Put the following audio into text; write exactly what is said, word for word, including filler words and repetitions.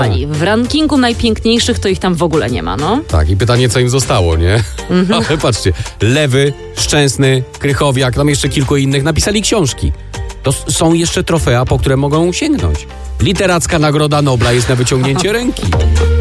W rankingu najpiękniejszych to ich tam w ogóle nie ma, no. Tak, i pytanie, co im zostało, nie? Mhm. Ale patrzcie, Lewy, Szczęsny, Krychowiak, tam jeszcze kilku innych napisali książki. To s- są jeszcze trofea, po które mogą sięgnąć. Literacka Nagroda Nobla jest na wyciągnięcie ręki.